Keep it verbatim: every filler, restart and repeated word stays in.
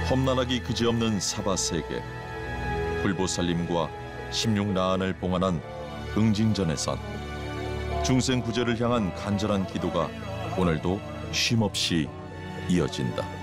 험난하기 그지없는 사바세계, 불보살님과 십육라한을 봉안한 응징전에선 중생구제를 향한 간절한 기도가 오늘도 쉼없이 이어진다.